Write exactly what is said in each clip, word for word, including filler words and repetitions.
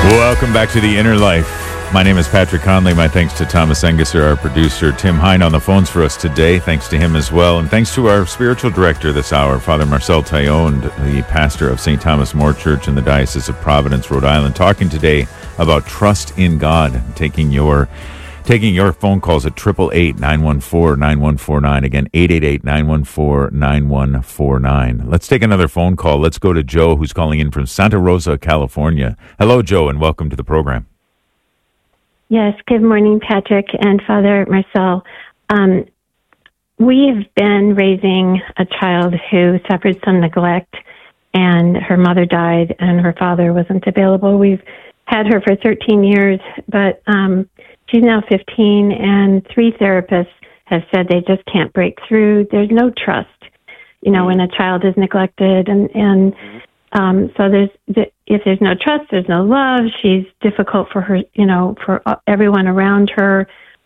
Welcome back to The Inner Life. My name is Patrick Conley. My thanks to Thomas Engesser, our producer, Tim Hine on the phones for us today. Thanks to him as well. And thanks to our spiritual director this hour, Father Marcel Taillon, the pastor of Saint Thomas More Church in the Diocese of Providence, Rhode Island, talking today about trust in God, taking your taking your phone calls at eight eight eight, nine one four, nine one four nine. Again, eight eight eight, nine one four, nine one four nine. Let's take another phone call. Let's go to Joe, who's calling in from Santa Rosa, California. Hello, Joe, and welcome to the program. Yes, good morning, Patrick and Father Marcel. Um, we've been raising a child who suffered some neglect, and her mother died, and her father wasn't available. We've had her for thirteen years, but um, she's now fifteen, and three therapists have said they just can't break through. There's no trust, you know, when a child is neglected, and and um, so there's if there's no trust, there's no love. She's difficult for her, you know, for everyone around her,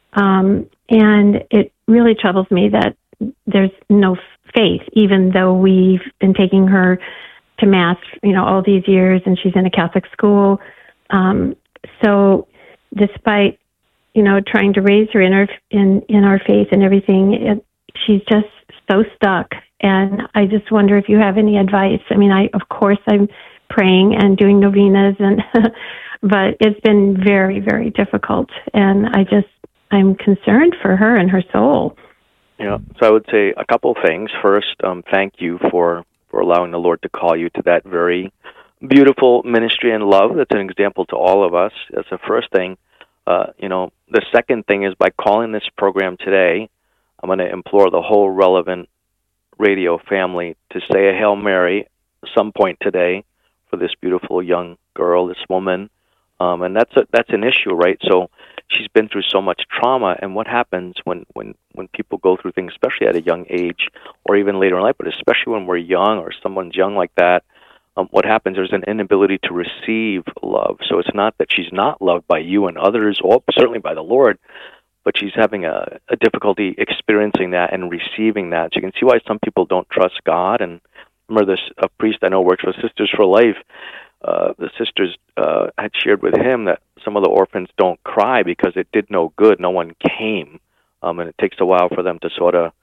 um, and it really troubles me that there's no faith, even though we've been taking her to Mass, you know, all these years, and she's in a Catholic school. Um, so despite, you know, trying to raise her in our, in, in our faith and everything, it, she's just so stuck. And I just wonder if you have any advice. I mean, I, of course, I'm praying and doing novenas, and but it's been very, very difficult. And I just, I'm concerned for her and her soul. Yeah, so I would say a couple things. First, um, thank you for, for allowing the Lord to call you to that very beautiful ministry and love. That's an example to all of us. That's the first thing. Uh, you know, the second thing is by calling this program today, I'm going to implore the whole Relevant Radio family to say a Hail Mary at some point today for this beautiful young girl, this woman. Um, and that's a, that's an issue, right? So she's been through so much trauma, and what happens when, when, when people go through things, especially at a young age or even later in life, but especially when we're young or someone's young like that, Um, what happens, there's an inability to receive love. So it's not that she's not loved by you and others, or certainly by the Lord, but she's having a, a difficulty experiencing that and receiving that. So you can see why some people don't trust God. And I remember this a priest I know works with Sisters for Life. Uh, the sisters uh, had shared with him that some of the orphans don't cry because it did no good. No one came. Um, and it takes a while for them to sort of,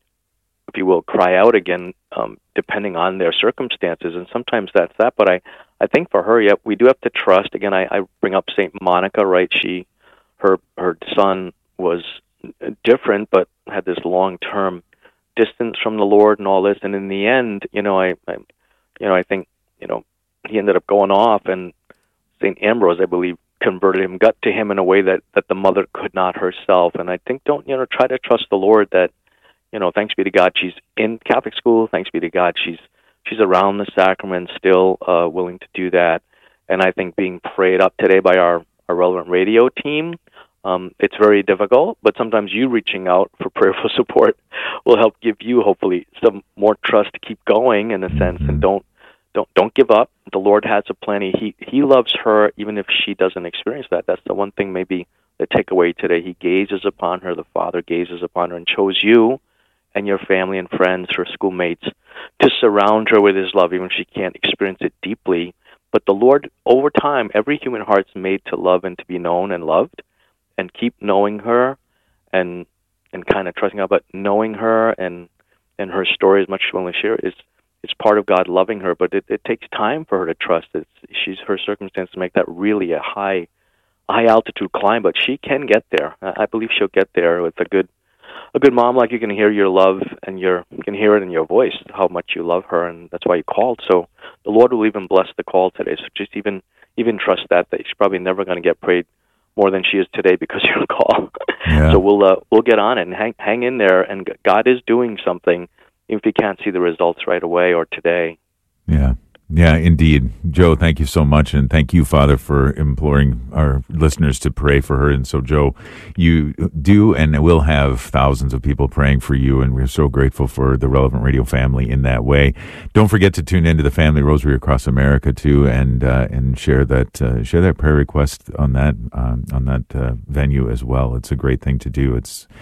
if you will, cry out again, um, depending on their circumstances. And sometimes that's that. But I, I think for her, yeah, we do have to trust. Again, I, I bring up Saint Monica, right? She, her, her son was different, but had this long-term distance from the Lord and all this. And in the end, you know, I, I you know, I think, you know, he ended up going off, and Saint Ambrose, I believe, converted him, got to him in a way that, that the mother could not herself. And I think, don't, you know, try to trust the Lord that, you know, thanks be to God, she's in Catholic school. Thanks be to God, she's she's around the sacrament, still uh, willing to do that. And I think being prayed up today by our, our Relevant Radio team, um, it's very difficult, but sometimes you reaching out for prayerful support will help give you, hopefully, some more trust to keep going, in a sense, and don't don't don't give up. The Lord has a plan. He He loves her, even if she doesn't experience that. That's the one thing maybe the takeaway today. He gazes upon her. The Father gazes upon her and chose you and your family and friends, her schoolmates, to surround her with His love, even if she can't experience it deeply. But the Lord, over time, every human heart's made to love and to be known and loved, and keep knowing her and and kind of trusting her. But knowing her and and her story, as much as she willing to share, is it's part of God loving her. But it, it takes time for her to trust. It's, she's her circumstances make that really a high high altitude climb, but she can get there. I believe she'll get there with a good a good mom. Like, you can hear your love, and your you can hear it in your voice how much you love her, and that's why you called. So the Lord will even bless the call today. So just even even trust that that she's probably never going to get prayed more than she is today because you're on call. Yeah. So we'll uh, we'll get on it and hang hang in there, and God is doing something, even if you can't see the results right away or today. Yeah. Yeah, indeed. Joe, thank you so much, and thank you, Father, for imploring our listeners to pray for her. And so, Joe, you do and will have thousands of people praying for you, and we're so grateful for the Relevant Radio family in that way. Don't forget to tune into the Family Rosary Across America too, and uh, and share that uh, share that prayer request on that um, on that uh, venue as well. It's a great thing to do. It's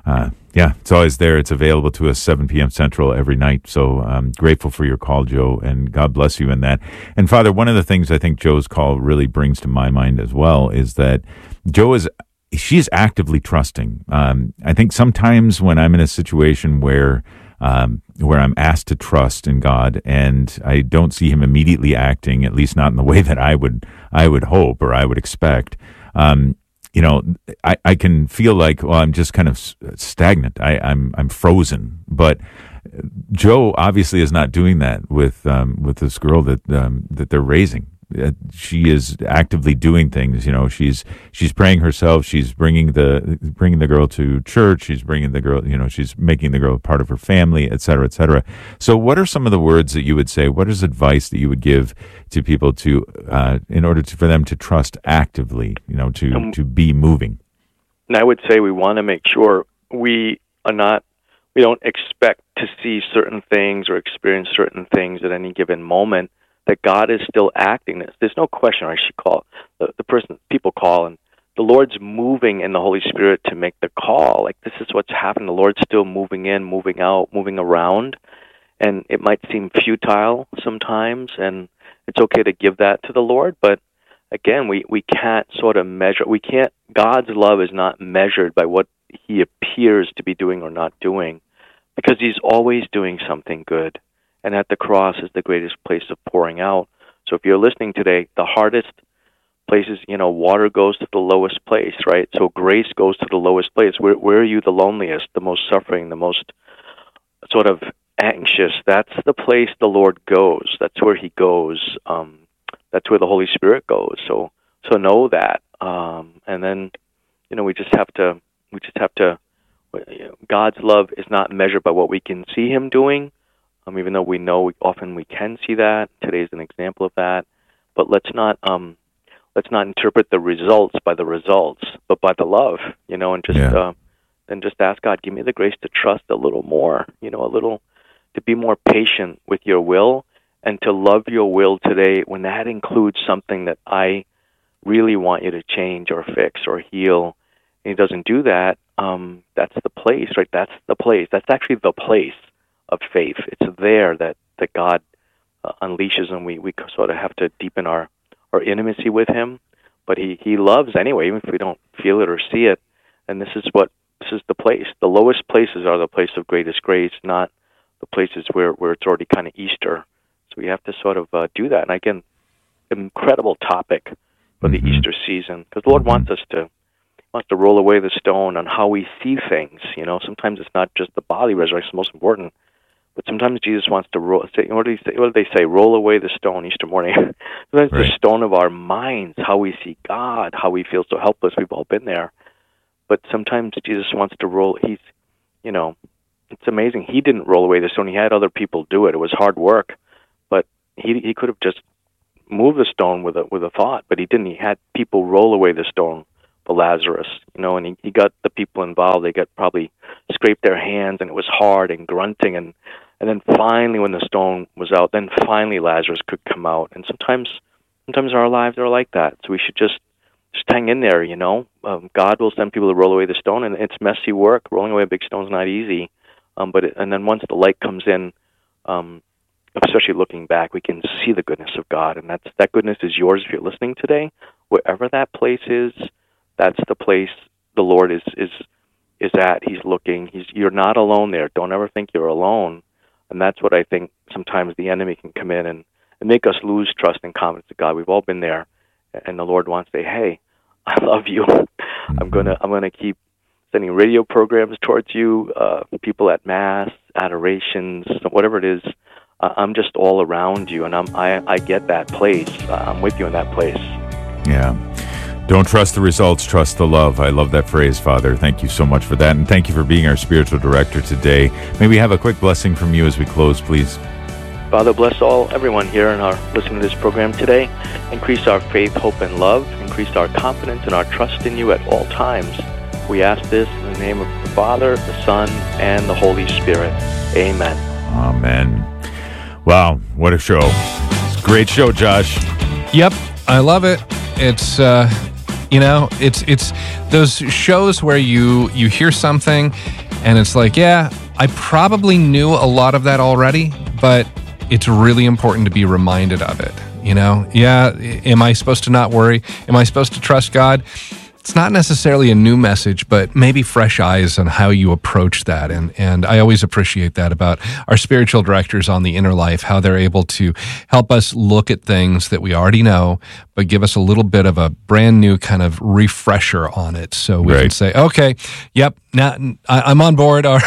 uh, yeah, it's always there. It's available to us seven p.m. Central every night. So I'm grateful for your call, Joe, and God bless you in that. And Father, one of the things I think Joe's call really brings to my mind as well is that Joe is she's actively trusting. Um, I think sometimes when I'm in a situation where um, where I'm asked to trust in God and I don't see him immediately acting, at least not in the way that I would I would hope or I would expect, um, you know, I, I can feel like, well, I'm just kind of stagnant. I, I'm I'm frozen. But Joe obviously is not doing that with um, with this girl that um, that they're raising. Uh, she is actively doing things. You know, she's she's praying herself. She's bringing the bringing the girl to church. She's bringing the girl. You know, she's making the girl part of her family, et cetera, et cetera. So, what are some of the words that you would say? What is advice that you would give to people to, uh, in order to, for them to trust actively? You know, to um, to be moving. And I would say we want to make sure we are not. We don't expect to see certain things or experience certain things at any given moment. That God is still acting. There's no question. I should call the, the person people call, and the Lord's moving in the Holy Spirit to make the call. Like this is what's happening. The Lord's still moving in, moving out, moving around, and it might seem futile sometimes. And it's okay to give that to the Lord, but again, we we can't sort of measure. We can't. God's love is not measured by what He appears to be doing or not doing, because He's always doing something good. And at the cross is the greatest place of pouring out. So if you're listening today, the hardest places, you know, water goes to the lowest place, right? So grace goes to the lowest place. Where, where are you the loneliest, the most suffering, the most sort of anxious? That's the place the Lord goes. That's where He goes. Um, that's where the Holy Spirit goes. So, so know that. Um, and then, you know, we just have to, we just have to, you know, God's love is not measured by what we can see Him doing. Um, even though we know we, often we can see that, today's an example of that. But let's not um, let's not interpret the results by the results, but by the love, you know, and just yeah. uh, then just ask God, give me the grace to trust a little more, you know, a little to be more patient with Your will and to love Your will today when that includes something that I really want You to change or fix or heal. And He doesn't do that. Um, that's the place, right? That's the place. That's actually the place of faith. It's there that, that God uh, unleashes, and we, we sort of have to deepen our, our intimacy with Him. But he, he loves anyway, even if we don't feel it or see it. And this is what this is the place. The lowest places are the place of greatest grace, not the places where, where it's already kind of Easter. So we have to sort of uh, do that. And again, incredible topic for the mm-hmm. Easter season, because the Lord mm-hmm. wants us to wants to roll away the stone on how we see things. You know, sometimes it's not just the body resurrection is most important. But sometimes Jesus wants to roll. Say, what do they say? What do they say? Roll away the stone Easter morning. Sometimes right. the stone of our minds, how we see God, how we feel so helpless. We've all been there. But sometimes Jesus wants to roll. He's, you know, it's amazing. He didn't roll away the stone. He had other people do it. It was hard work, but he he could have just moved the stone with a with a thought. But he didn't. He had people roll away the stone for Lazarus, you know, and he, he got the people involved. They got probably scraped their hands, and it was hard and grunting, and and then finally, when the stone was out, then finally Lazarus could come out. And sometimes, sometimes our lives are like that. So we should just just hang in there, you know. Um, God will send people to roll away the stone, and it's messy work. Rolling away a big stone is not easy, um, but it, and then once the light comes in, um, especially looking back, we can see the goodness of God, and that's that goodness is yours if you're listening today, wherever that place is. That's the place the Lord is is is at. He's looking. He's you're not alone there. Don't ever think you're alone. And that's what I think sometimes the enemy can come in and, and make us lose trust and confidence in God. We've all been there, and the Lord wants to say, "Hey, I love you. I'm gonna I'm gonna keep sending radio programs towards you, uh, people at Mass, adorations, whatever it is. Uh, I'm just all around you, and I'm I I get that place. Uh, I'm with you in that place." Yeah. Don't trust the results, trust the love. I love that phrase, Father. Thank you so much for that, and thank you for being our spiritual director today. May we have a quick blessing from you as we close, please. Father, bless all, everyone here and our listening to this program today. Increase our faith, hope, and love. Increase our confidence and our trust in you at all times. We ask this in the name of the Father, the Son, and the Holy Spirit. Amen. Amen. Wow, what a show. It's a great show, Josh. Yep, I love it. It's... uh You know, it's it's those shows where you you hear something and it's like, yeah, I probably knew a lot of that already, but it's really important to be reminded of it. You know, yeah, am I supposed to not worry? Am I supposed to trust God? It's not necessarily a new message, but maybe fresh eyes on how you approach that. And and I always appreciate that about our spiritual directors on the Inner Life, how they're able to help us look at things that we already know, but give us a little bit of a brand new kind of refresher on it. So we right. can say, okay, yep, now I, I'm on board. Or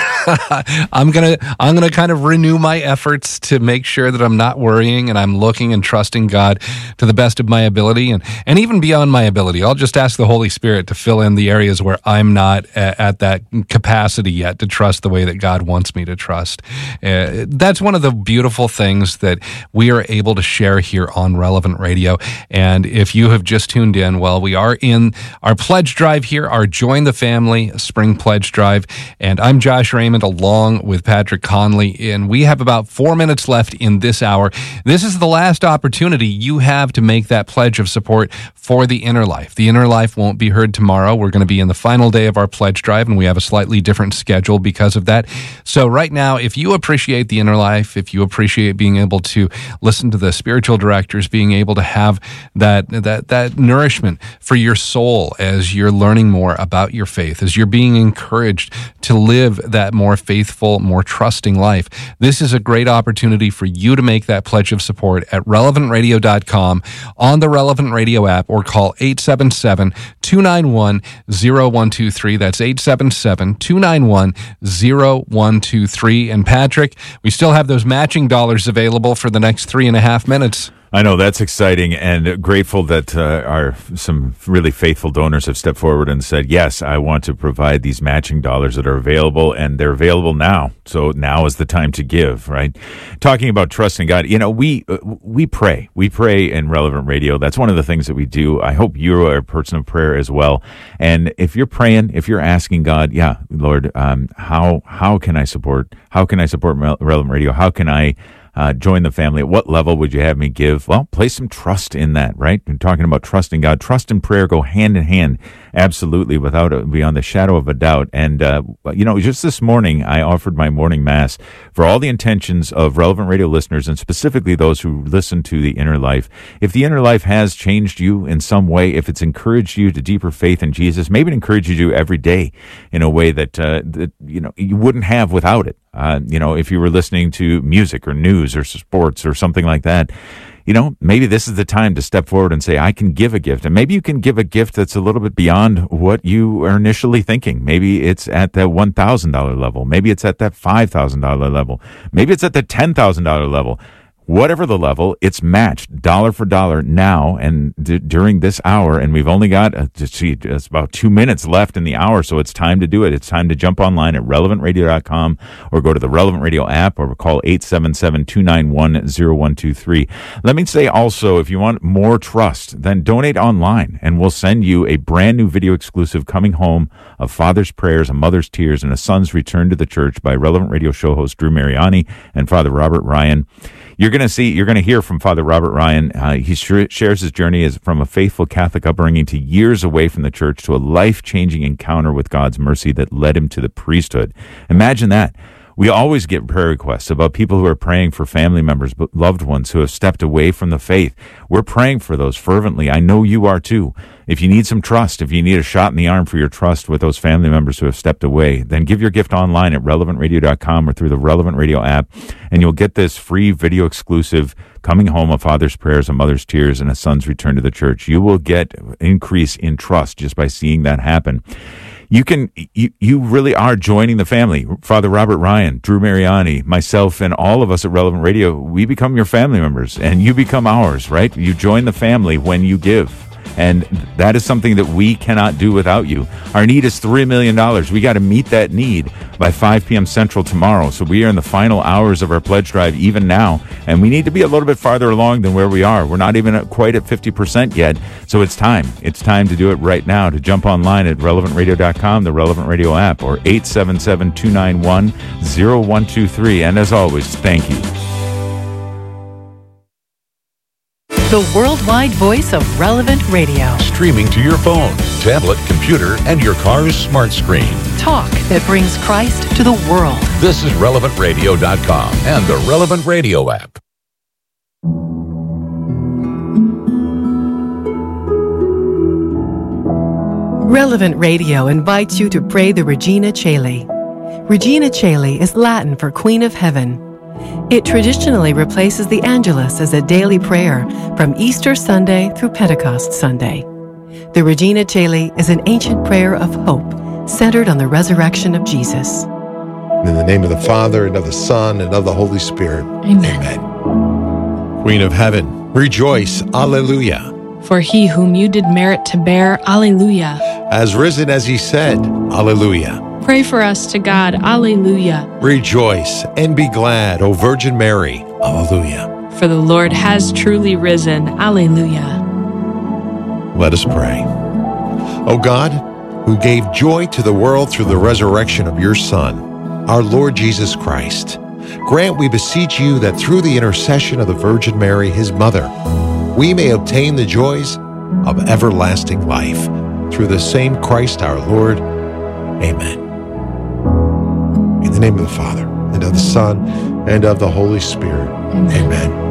I'm gonna I'm gonna kind of renew my efforts to make sure that I'm not worrying and I'm looking and trusting God to the best of my ability, and and even beyond my ability. I'll just ask the Holy Spirit to fill in the areas where I'm not at, at that capacity yet to trust the way that God wants me to trust. Uh, that's one of the beautiful things that we are able to share here on Relevant Radio. And if you have just tuned in, well, we are in our pledge drive here, our Join the Family Spring Pledge Drive. And I'm Josh Raymond along with Patrick Conley. And we have about four minutes left in this hour. This is the last opportunity you have to make that pledge of support for the Inner Life. The Inner Life won't be heard tomorrow. We're going to be in the final day of our pledge drive, and we have a slightly different schedule because of that. So right now, if you appreciate the Inner Life, if you appreciate being able to listen to the spiritual directors, being able to have that that that nourishment for your soul as you're learning more about your faith, as you're being encouraged to live that more faithful, more trusting life, this is a great opportunity for you to make that pledge of support at relevant radio dot com, on the Relevant Radio app, or call eight seven seven, two nine one, zero one two three. That's eight seven seven, two nine one, zero one two three. And Patrick, we still have those matching dollars available for the next three and a half minutes. I know, that's exciting, and grateful that uh, our some really faithful donors have stepped forward and said, yes, I want to provide these matching dollars that are available, and they're available now. So now is the time to give, right? Talking about trusting God, you know, we uh, we pray. We pray in Relevant Radio. That's one of the things that we do. I hope you are a person of prayer as well. And if you're praying, if you're asking God, yeah, Lord, um, how how can I support? How can I support Relevant Radio? How can I Uh, join the family? At what level would you have me give? Well, place some trust in that, right? We're talking about trusting God. Trust and prayer go hand in hand, absolutely, without a, beyond the shadow of a doubt. And, uh, you know, just this morning, I offered my morning mass for all the intentions of Relevant Radio listeners, and specifically those who listen to the Inner Life. If the Inner Life has changed you in some way, if it's encouraged you to deeper faith in Jesus, maybe it encourages you every day in a way that, uh, that you know, you wouldn't have without it. Uh, you know, if you were listening to music or news or sports or something like that, you know, maybe this is the time to step forward and say, I can give a gift. And maybe you can give a gift that's a little bit beyond what you are initially thinking. Maybe it's at the one thousand dollars level. Maybe it's at that five thousand dollars level. Maybe it's at the ten thousand dollars level. Whatever the level, it's matched dollar for dollar now and d- during this hour. And we've only got, uh, see, it's about two minutes left in the hour. So it's time to do it. It's time to jump online at relevant radio dot com or go to the Relevant Radio app or call eight seven seven, two nine one, zero one two three. Let me say also, if you want more trust, then donate online and we'll send you a brand new video exclusive, Coming Home, of Father's Prayers, a Mother's Tears, and a Son's Return to the Church by Relevant Radio show host Drew Mariani and Father Robert Ryan. You're going to see, you're going to hear from Father Robert Ryan. Uh, he sh- shares his journey as from a faithful Catholic upbringing to years away from the church to a life-changing encounter with God's mercy that led him to the priesthood. Imagine that. We always get prayer requests about people who are praying for family members, loved ones who have stepped away from the faith. We're praying for those fervently. I know you are too. If you need some trust, if you need a shot in the arm for your trust with those family members who have stepped away, then give your gift online at relevant radio dot com or through the Relevant Radio app, and you'll get this free video exclusive, Coming Home, a Father's Prayers, a Mother's Tears, and a Son's Return to the Church. You will get increase in trust just by seeing that happen. You can, you, you really are joining the family. Father Robert Ryan, Drew Mariani, myself, and all of us at Relevant Radio, we become your family members, and you become ours, right? You join the family when you give. And that is something that we cannot do without you. Our need is three million dollars. We got to meet that need by five p.m. Central tomorrow. So we are in the final hours of our pledge drive even now. And we need to be a little bit farther along than where we are. We're not even at, quite at fifty percent yet. So it's time. It's time to do it right now. To jump online at relevant radio dot com, the Relevant Radio app, or eight seven seven, two nine one, zero one two three. And as always, thank you. the worldwide voice of Relevant Radio. Streaming to your phone, tablet, computer, and your car's smart screen. Talk that brings Christ to the world. This is relevant radio dot com and the Relevant Radio app. Relevant Radio invites you to pray the Regina Caeli. Regina Caeli is Latin for Queen of Heaven. It traditionally replaces the Angelus as a daily prayer from Easter Sunday through Pentecost Sunday. The Regina Caeli is an ancient prayer of hope centered on the resurrection of Jesus. In the name of the Father, and of the Son, and of the Holy Spirit. Amen. Amen. Queen of Heaven, rejoice, alleluia. For he whom you did merit to bear, alleluia. As risen as he said, alleluia. Pray for us to God, alleluia. Rejoice and be glad, O Virgin Mary, alleluia. For the Lord has truly risen, alleluia. Let us pray. O God, who gave joy to the world through the resurrection of your Son, our Lord Jesus Christ, grant, we beseech you, that through the intercession of the Virgin Mary, his mother, we may obtain the joys of everlasting life. Through the same Christ our Lord. Amen. In the name of the Father, and of the Son, and of the Holy Spirit. Amen. Amen.